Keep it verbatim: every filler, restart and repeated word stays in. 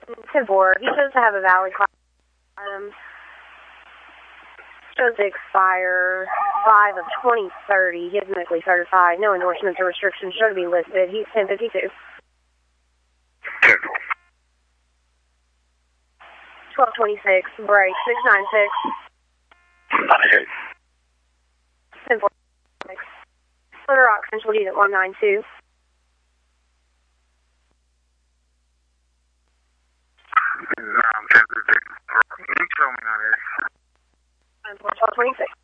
ten four. He shows to have a valid class. Um, shows to expire five of twenty thirty. He is medically certified. No endorsements or restrictions should be listed. He's ten fifty-two. ten. twelve twenty-six. Break. six nine six. ninety-eight. ten four. Under Rock Central Unit one nine two. No, I'm ten fifteen. You show me ninety-eight. twelve twenty-six.